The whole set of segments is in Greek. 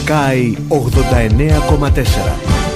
Sky 89,4.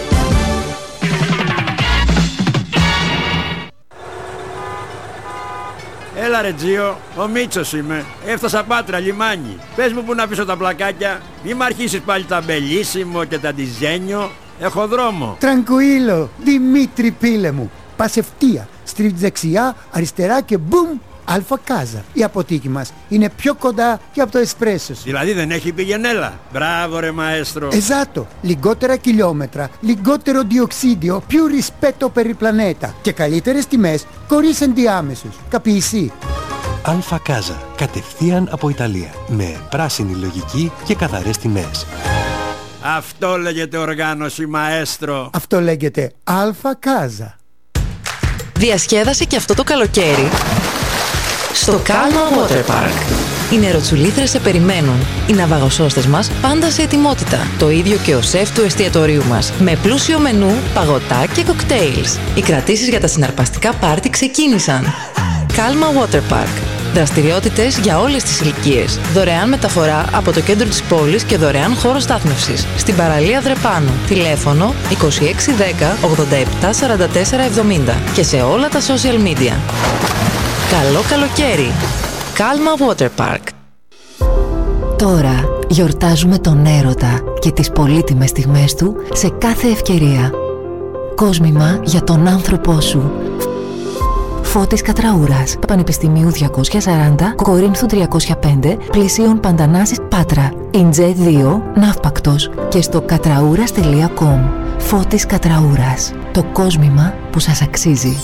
Έλα ρε Τζίο, ο Μίτσος είμαι. Έφτασα Πάτρα, λιμάνι. Πες μου που να πίσω τα πλακάκια. Μη μ' αρχίσεις πάλι τα μπελίσιμο και τα ντιζένιο. Έχω δρόμο. Τρανκουίλο, Δημήτρη πίλε μου. Πας ευθεία, στρίβεις δεξιά, αριστερά και μπουμ, Αλφα Κάζα. Η αποθήκη μας είναι πιο κοντά και από το εσπρέσο σου. Δηλαδή δεν έχει πηγενέλα. Μπράβο ρε μαέστρο. Esatto, λιγότερα χιλιόμετρα, λιγότερο διοξίδιο, più rispetto per il pianeta και καλύτερες τιμές χωρίς ενδιάμεσους. Καπείσι. Αλφα Κάζα, κατευθείαν από Ιταλία, με πράσινη λογική και καθαρές τιμές. Αυτό λέγεται οργάνωση μαέστρο. Αυτό λέγεται Αλφα Κάζα. Διασκέδασε και αυτό το καλοκαίρι στο Calma Water Park. Οι νεροτσουλήθρες σε περιμένουν. Οι ναυαγοσώστες μας πάντα σε ετοιμότητα. Το ίδιο και ο σεφ του εστιατορίου μας. Με πλούσιο μενού, παγωτά και κοκτέιλς. Οι κρατήσεις για τα συναρπαστικά πάρτι ξεκίνησαν. Calma Water Park. Δραστηριότητες για όλες τις ηλικίες. Δωρεάν μεταφορά από το κέντρο της πόλης και δωρεάν χώρο στάθμευσης. Στην παραλία Δρεπάνου. Τηλέφωνο 2610 87 44 70 και σε όλα τα social media. Καλό καλοκαίρι. Calma Water Park. Τώρα γιορτάζουμε τον έρωτα και τις πολύτιμες στιγμές του σε κάθε ευκαιρία. Κόσμημα για τον άνθρωπό σου. Φώτης Κατραούρας, Πανεπιστημίου 240, Κορίνθου 305, Πλησίων Παντανάσης, Πάτρα. Ιντζέ 2, Ναύπακτος και στο κατραούρας.com. Φώτης Κατραούρας. Το κόσμημα που σας αξίζει.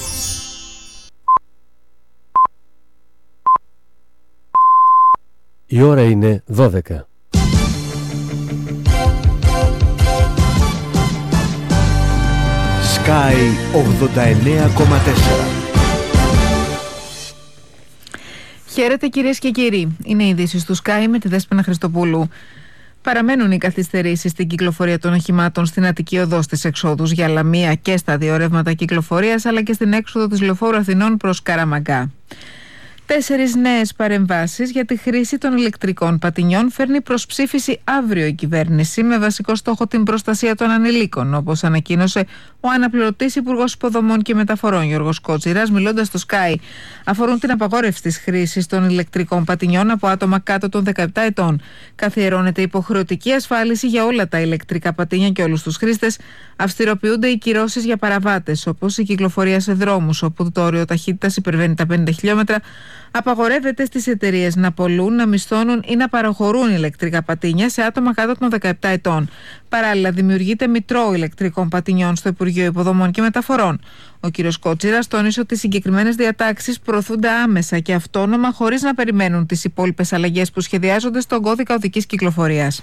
Η ώρα είναι 12. Sky 89,4. Χαίρετε κυρίες και κύριοι. Είναι οι ειδήσεις του Sky με τη Δέσποινα Χριστοπούλου. Παραμένουν οι καθυστερήσεις στην κυκλοφορία των οχημάτων στην Αττική Οδό στις εξόδους για Λαμία και στα δύο ρεύματα κυκλοφορίας, αλλά και στην έξοδο της Λεωφόρου Αθηνών προς Καραμαγκά. 4 νέες παρεμβάσεις για τη χρήση των ηλεκτρικών πατινιών φέρνει προς ψήφιση αύριο η κυβέρνηση, με βασικό στόχο την προστασία των ανηλίκων, όπως ανακοίνωσε ο αναπληρωτής Υπουργός Υποδομών και Μεταφορών Γιώργος Κότσιρας, μιλώντας στο Sky. Αφορούν την απαγόρευση της χρήσης των ηλεκτρικών πατινιών από άτομα κάτω των 17 ετών. Καθιερώνεται υποχρεωτική ασφάλιση για όλα τα ηλεκτρικά πατίνια και όλους τους χρήστες. Αυστηροποιούνται οι κυρώσεις για παραβάτες, όπως η κυκλοφορία σε δρόμους όπου το όριο ταχύτητας υπερβαίνει τα 50 χιλιόμετρα. Απαγορεύεται στις εταιρείες να πωλούν, να μισθώνουν ή να παραχωρούν ηλεκτρικά πατίνια σε άτομα κάτω των 17 ετών. Παράλληλα, δημιουργείται μητρό ηλεκτρικών πατινιών στο Υπουργείο Υποδομών και Μεταφορών. Ο κ. Κότσιρας τόνισε ότι οι συγκεκριμένες διατάξεις προωθούνται άμεσα και αυτόνομα, χωρίς να περιμένουν τις υπόλοιπες αλλαγές που σχεδιάζονται στον κώδικα οδικής κυκλοφορίας.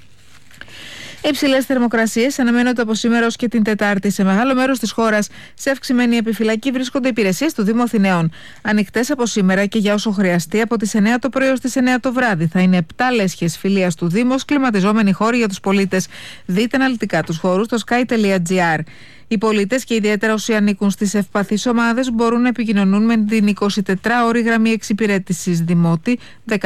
Υψηλές θερμοκρασίες αναμένονται από σήμερα ως και την Τετάρτη. Σε μεγάλο μέρος της χώρας, σε αυξημένη επιφυλακή βρίσκονται υπηρεσίες του Δήμου Αθηναίων. Ανοιχτές από σήμερα και για όσο χρειαστεί, από τις 9 το πρωί ως τις 9 το βράδυ. Θα είναι 7 λέσχες φιλίας του Δήμου, κλιματιζόμενοι χώροι για τους πολίτες. Δείτε αναλυτικά τους χώρους στο sky.gr. Οι πολίτες και ιδιαίτερα όσοι ανήκουν στις ευπαθείς ομάδες μπορούν να επικοινωνούν με την 24ωρη γραμμή εξυπηρέτησης Δημότη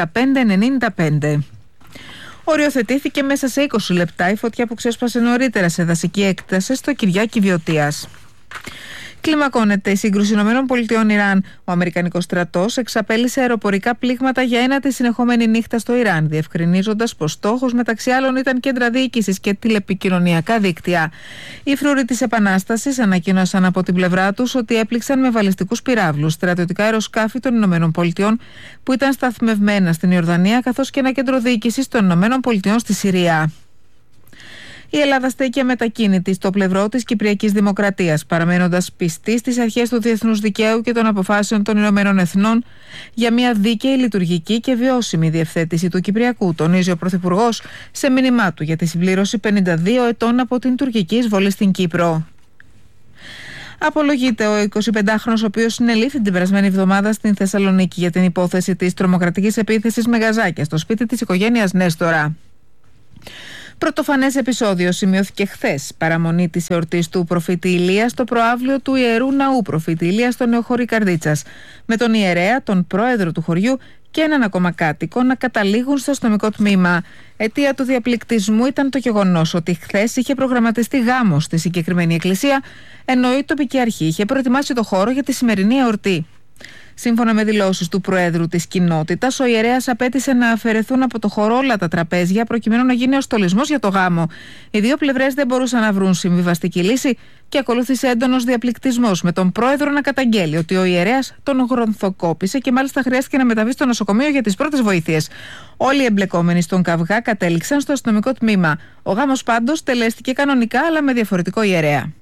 1595. Οριοθετήθηκε μέσα σε 20 λεπτά η φωτιά που ξέσπασε νωρίτερα σε δασική έκταση στο Κυριάκη Βιωτίας. Κλιμακώνεται η σύγκρουση ΗΠΑ-Ιράν. Ο Αμερικανικός στρατός εξαπέλυσε αεροπορικά πλήγματα για ένατη συνεχόμενη νύχτα στο Ιράν, διευκρινίζοντας πως στόχος μεταξύ άλλων ήταν κέντρα διοίκησης και τηλεπικοινωνιακά δίκτυα. Οι φρουροί της Επανάστασης ανακοίνωσαν από την πλευρά τους ότι έπληξαν με βαλιστικούς πυράβλους στρατιωτικά αεροσκάφη των ΗΠΑ που ήταν σταθμευμένα στην Ιορδανία, καθώς και ένα κέντρο διοίκησης των ΗΠΑ στη Συρία. Η Ελλάδα στέκει αμετακίνητη στο πλευρό της Κυπριακής Δημοκρατίας, παραμένοντας πιστή στις αρχές του διεθνούς δικαίου και των αποφάσεων των Ηνωμένων Εθνών για μια δίκαιη, λειτουργική και βιώσιμη διευθέτηση του Κυπριακού, τονίζει ο Πρωθυπουργός σε μήνυμά του για τη συμπλήρωση 52 ετών από την τουρκική εισβολή στην Κύπρο. Απολογείται ο 25χρονος, ο οποίος συνελήφθη την περασμένη εβδομάδα στην Θεσσαλονίκη για την υπόθεση της τρομοκρατικής επίθεσης με γαζάκια στο σπίτι της οικογένειας Νέστορα. Πρωτοφανές επεισόδιο σημειώθηκε χθες, παραμονή της εορτής του προφήτη Ηλία στο προαύλιο του Ιερού Ναού Προφήτη Ηλία στο Νεοχώρι Καρδίτσας, με τον ιερέα, τον πρόεδρο του χωριού και έναν ακόμα κάτοικο να καταλήγουν στο αστυνομικό τμήμα. Αιτία του διαπληκτισμού ήταν το γεγονός ότι χθες είχε προγραμματιστεί γάμος στη συγκεκριμένη εκκλησία, ενώ η τοπική αρχή είχε προετοιμάσει το χώρο για τη σημερινή εορτή. Σύμφωνα με δηλώσεις του Προέδρου της κοινότητας, ο ιερέας απέτησε να αφαιρεθούν από το χώρο όλα τα τραπέζια προκειμένου να γίνει ο στολισμός για το γάμο. Οι δύο πλευρές δεν μπορούσαν να βρουν συμβιβαστική λύση και ακολούθησε έντονος διαπληκτισμός, με τον Πρόεδρο να καταγγέλει ότι ο ιερέας τον γρονθοκόπησε και μάλιστα χρειάστηκε να μεταβεί στο νοσοκομείο για τις πρώτες βοήθειες. Όλοι οι εμπλεκόμενοι στον καυγά κατέληξαν στο αστυνομικό τμήμα. Ο γάμος πάντως τελέστηκε κανονικά, αλλά με διαφορετικό ιερέα.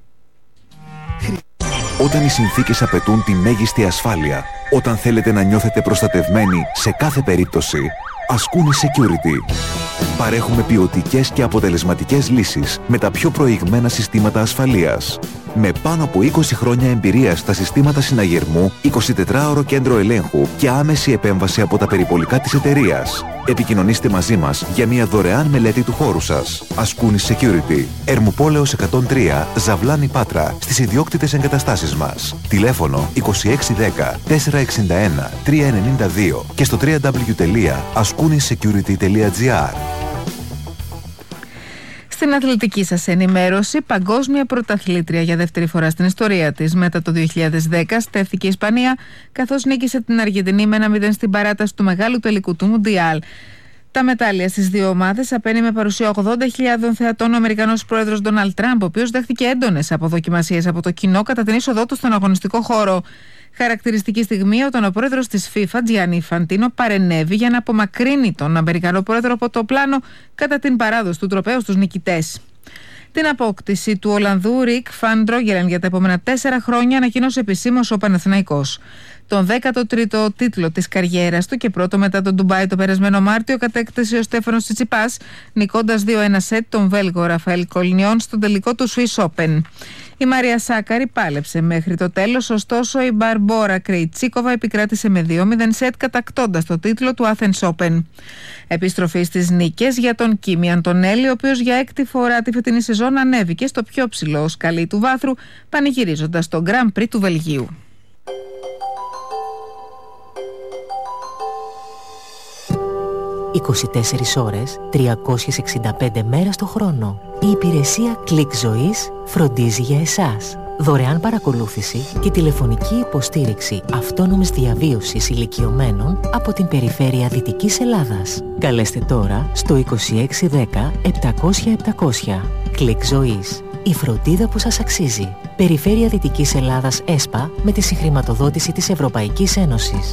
Όταν οι συνθήκες απαιτούν τη μέγιστη ασφάλεια, όταν θέλετε να νιώθετε προστατευμένοι σε κάθε περίπτωση, Ascuni Security. Παρέχουμε ποιοτικές και αποτελεσματικές λύσεις με τα πιο προηγμένα συστήματα ασφαλείας. Με πάνω από 20 χρόνια εμπειρία στα συστήματα συναγερμού, 24ωρο κέντρο ελέγχου και άμεση επέμβαση από τα περιπολικά της εταιρείας. Επικοινωνήστε μαζί μας για μια δωρεάν μελέτη του χώρου σας. Ascuni Security. Ερμουπόλεως 103, Ζαβλάνη Πάτρα, στις ιδιόκτητες εγκαταστάσεις μας. Τηλέφωνο 2610 461 392 και στο www.ascunisecurity.gr. Στην αθλητική σας ενημέρωση, παγκόσμια πρωταθλήτρια για δεύτερη φορά στην ιστορία της. Μετά το 2010 στέφθηκε η Ισπανία, καθώς νίκησε την Αργεντινή με 1-0 στην παράταση του μεγάλου τελικού του Μουντιάλ. Τα μετάλλια στις δύο ομάδες απένει με παρουσία 80.000 θεατών ο Αμερικανός πρόεδρος Ντόναλντ Τραμπ, ο οποίος δέχτηκε έντονες αποδοκιμασίες από το κοινό κατά την είσοδό του στον αγωνιστικό χώρο. Χαρακτηριστική στιγμή όταν ο πρόεδρος της FIFA, Τζιάννι Ινφαντίνο, παρενέβη για να απομακρύνει τον Αμερικανό πρόεδρο από το πλάνο κατά την παράδοση του τροπαίου στους νικητές. Την απόκτηση του Ολλανδού Ρικ Φαν Ντρόγγελεν για τα επόμενα 4 χρόνια ανακοίνωσε επισήμως ο Παναθηναϊκός. Τον 13ο τίτλο της καριέρας του και πρώτο μετά τον Ντουμπάι το περασμένο Μάρτιο κατέκτησε ο Στέφανος Τσιτσιπάς, νικώντας 2-1 σετ τον Βέλγο Ραφαέλ Κολνιόν στον τελικό του Swiss Open. Η Μαρία Σάκαρη πάλεψε μέχρι το τέλος, ωστόσο η Μπαρμπόρα Κρεϊτσίκοβα επικράτησε με 2-0 σετ κατακτώντας το τίτλο του Athens Open. Επιστροφή στις νίκες για τον Κίμι Αντωνέλη, ο οποίος για 6η φορά τη φετινή σεζόν ανέβηκε στο πιο ψηλό σκαλί του βάθρου, πανηγυρίζοντας το Grand Prix του Βελγίου. 24 ώρες, 365 μέρες το χρόνο. Η υπηρεσία Click Ζωής φροντίζει για εσάς. Δωρεάν παρακολούθηση και τηλεφωνική υποστήριξη αυτόνομης διαβίωσης ηλικιωμένων από την περιφέρεια Δυτικής Ελλάδας. Καλέστε τώρα στο 2610 700 700. Click Ζωής. Η φροντίδα που σας αξίζει. Περιφέρεια Δυτικής Ελλάδας ΕΣΠΑ με τη συγχρηματοδότηση της Ευρωπαϊκής Ένωσης.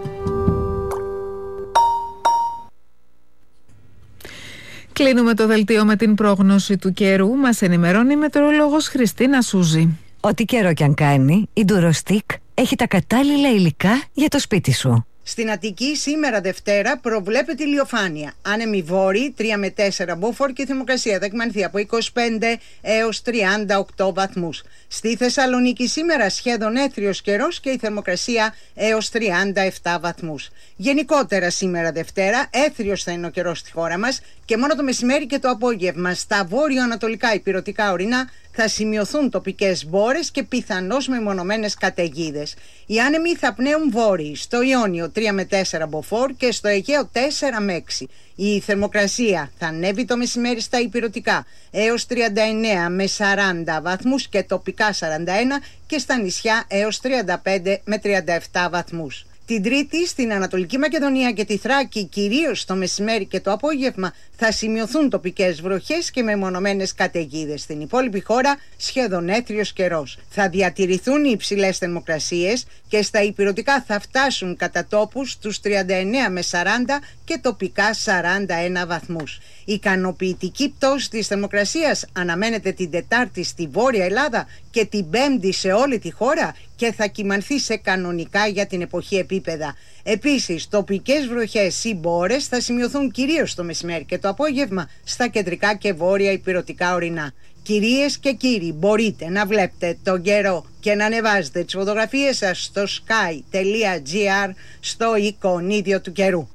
Κλείνουμε το δελτίο με την πρόγνωση του καιρού. Μας ενημερώνει η μετεωρολόγος Χριστίνα Σούζη. Ό,τι καιρό κι αν κάνει, η Ντουροστίκ έχει τα κατάλληλα υλικά για το σπίτι σου. Στην Αττική σήμερα Δευτέρα προβλέπεται ηλιοφάνεια. Άνεμοι βόρειοι 3 με 4 μποφόρ και η θερμοκρασία θα εκμανθεί από 25 έως 38 βαθμούς. Στη Θεσσαλονίκη σήμερα σχεδόν έθριος καιρός και η θερμοκρασία έως 37 βαθμούς. Γενικότερα σήμερα Δευτέρα έθριος θα είναι ο καιρός στη χώρα μας και μόνο το μεσημέρι και το απόγευμα στα βόρειο-ανατολικά ηπειρωτικά ορεινά θα σημειωθούν τοπικές μπόρες και πιθανώς μεμονωμένες καταιγίδες. Οι άνεμοι θα πνέουν βόρειοι, στο Ιόνιο 3 με 4 μποφόρ και στο Αιγαίο 4 με 6. Η θερμοκρασία θα ανέβει το μεσημέρι στα ηπειρωτικά έως 39 με 40 βαθμούς και τοπικά 41 και στα νησιά έως 35 με 37 βαθμούς. Την Τρίτη στην Ανατολική Μακεδονία και τη Θράκη, κυρίως το μεσημέρι και το απόγευμα, θα σημειωθούν τοπικές βροχές και μεμονωμένες καταιγίδες. Στην υπόλοιπη χώρα σχεδόν έθριος καιρός. Θα διατηρηθούν οι υψηλές θερμοκρασίες και στα ηπειρωτικά θα φτάσουν κατά τόπους στους 39 με 40 και τοπικά 41 βαθμούς. Η ικανοποιητική πτώση της θερμοκρασίας αναμένεται την Τετάρτη στη Βόρεια Ελλάδα και την Πέμπτη σε όλη τη χώρα και θα κυμανθεί σε κανονικά για την εποχή επίπεδα. Επίσης, τοπικές βροχές ή μπόρες θα σημειωθούν κυρίως το μεσημέρι και το απόγευμα στα κεντρικά και βόρεια ηπειρωτικά ορεινά. Κυρίες και κύριοι, μπορείτε να βλέπετε τον καιρό και να ανεβάζετε τις φωτογραφίες σας στο sky.gr στο εικονίδιο του καιρού.